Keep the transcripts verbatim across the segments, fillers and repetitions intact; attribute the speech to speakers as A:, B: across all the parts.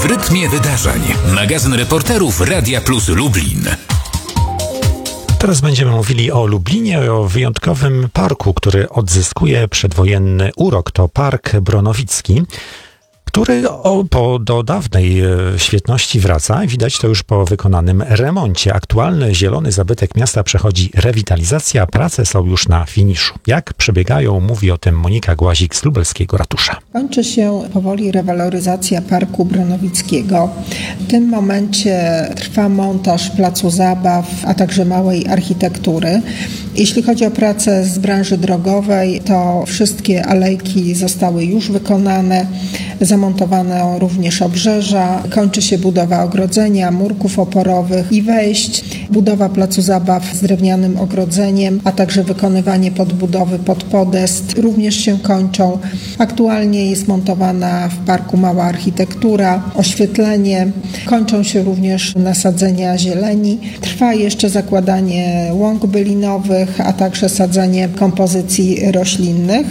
A: W rytmie wydarzeń. Magazyn reporterów Radia Plus Lublin.
B: Teraz będziemy mówili o Lublinie, o wyjątkowym parku, który odzyskuje przedwojenny urok. To Park Bronowicki, który o, po, do dawnej e, świetności wraca. Widać to już po wykonanym remoncie. Aktualny zielony zabytek miasta przechodzi rewitalizację, a prace są już na finiszu. Jak przebiegają, mówi o tym Monika Głazik z lubelskiego ratusza.
C: Kończy się powoli rewaloryzacja Parku Bronowickiego. W tym momencie trwa montaż placu zabaw, a także małej architektury. Jeśli chodzi o pracę z branży drogowej, to wszystkie alejki zostały już wykonane. Zamontowano również obrzeża, kończy się budowa ogrodzenia, murków oporowych i wejść, budowa placu zabaw z drewnianym ogrodzeniem, a także wykonywanie podbudowy pod podest również się kończą. Aktualnie jest montowana w parku mała architektura, oświetlenie, kończą się również nasadzenia zieleni. Trwa jeszcze zakładanie łąk bylinowych, a także sadzenie kompozycji roślinnych.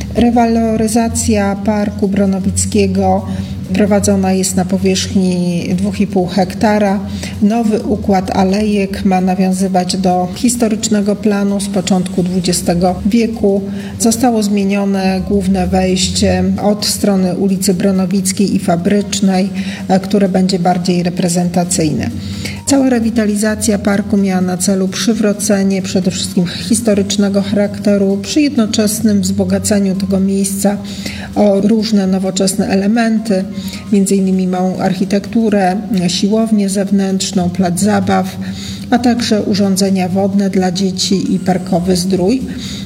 C: Rewaloryzacja Parku Bronowickiego prowadzona jest na powierzchni dwa i pół hektara. Nowy układ alejek ma nawiązywać do historycznego planu z początku dwudziestego wieku. Zostało zmienione główne wejście od strony ulicy Bronowickiej i Fabrycznej, które będzie bardziej reprezentacyjne. Cała rewitalizacja parku miała na celu przywrócenie przede wszystkim historycznego charakteru przy jednoczesnym wzbogaceniu tego miejsca o różne nowoczesne elementy, między innymi małą architekturę, siłownię zewnętrzną, plac zabaw, a także urządzenia wodne dla dzieci i parkowy zdrój.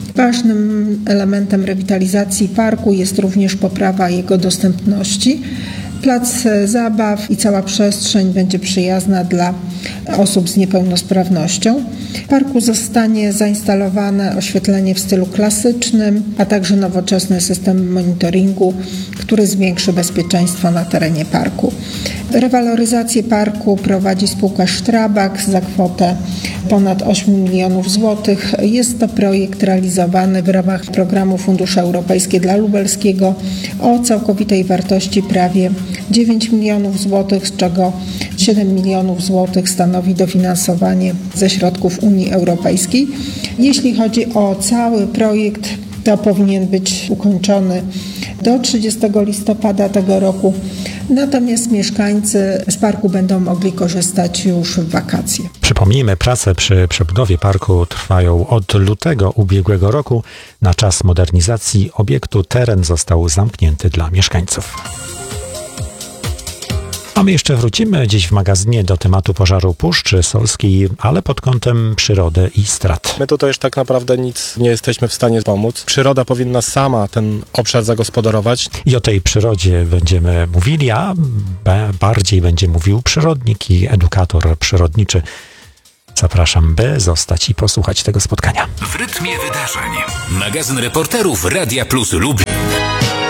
C: Ważnym elementem rewitalizacji parku jest również poprawa jego dostępności. Plac zabaw i cała przestrzeń będzie przyjazna dla osób z niepełnosprawnością. W parku zostanie zainstalowane oświetlenie w stylu klasycznym, a także nowoczesny system monitoringu, który zwiększy bezpieczeństwo na terenie parku. Rewaloryzację parku prowadzi spółka Strabag za kwotę ponad osiem milionów złotych. Jest to projekt realizowany w ramach programu Fundusze Europejskie dla Lubelskiego o całkowitej wartości prawie dziewięć milionów złotych, z czego siedem milionów złotych stanowi dofinansowanie ze środków Unii Europejskiej. Jeśli chodzi o cały projekt, to powinien być ukończony do trzydziestego listopada tego roku. Natomiast mieszkańcy z parku będą mogli korzystać już w wakacje.
B: Przypomnijmy, prace przy przebudowie parku trwają od lutego ubiegłego roku. Na czas modernizacji obiektu teren został zamknięty dla mieszkańców. A my jeszcze wrócimy dziś w magazynie do tematu pożaru Puszczy Solskiej, ale pod kątem przyrody i strat.
D: My tutaj już tak naprawdę nic nie jesteśmy w stanie pomóc. Przyroda powinna sama ten obszar zagospodarować.
B: I o tej przyrodzie będziemy mówili, a bardziej będzie mówił przyrodnik i edukator przyrodniczy. Zapraszam, by zostać i posłuchać tego spotkania.
A: W rytmie wydarzeń. Magazyn reporterów Radia Plus Lublin.